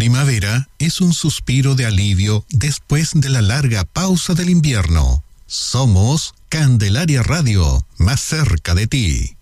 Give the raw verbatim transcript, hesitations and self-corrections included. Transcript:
primavera es un suspiro de alivio después de la larga pausa del invierno. Somos Candelaria Radio, más cerca de ti.